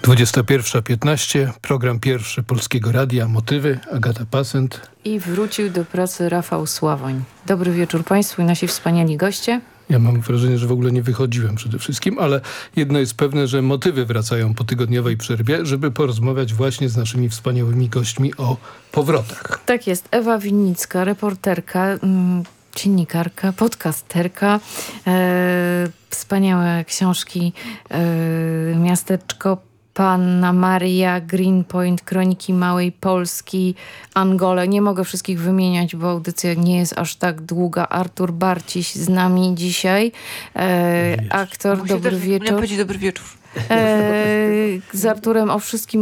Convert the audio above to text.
21:15, program pierwszy Polskiego Radia, Motywy, Agata Pasent. I wrócił do pracy Rafał Sławoń. Dobry wieczór Państwu i nasi wspaniali goście. Ja mam wrażenie, że w ogóle nie wychodziłem przede wszystkim, ale jedno jest pewne, że motywy wracają po tygodniowej przerwie, żeby porozmawiać właśnie z naszymi wspaniałymi gośćmi o powrotach. Tak jest, Ewa Winnicka, reporterka, dziennikarka, podcasterka, wspaniałe książki, Miasteczko Panna Maria, Greenpoint, Kroniki Małej Polski, Angole. Nie mogę wszystkich wymieniać, bo audycja nie jest aż tak długa. Artur Barciś z nami dzisiaj. Aktor, dobry wieczór. Dobry wieczór. Z Arturem o wszystkim